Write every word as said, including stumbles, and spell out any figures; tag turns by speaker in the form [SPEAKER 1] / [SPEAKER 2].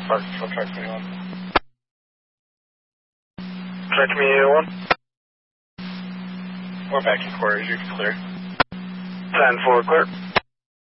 [SPEAKER 1] Park, control track twenty-one. Track twenty-one. We're back in quarters, you're clear. ten four, clear.